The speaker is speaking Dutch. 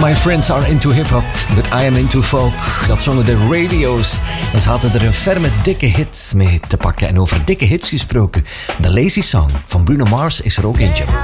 My friends are into hip-hop, but I am into folk. Dat zongen de Radio's. En ze hadden er een ferme, dikke hit mee te pakken. En over dikke hits gesproken, de Lazy Song van Bruno Mars is er ook eentje.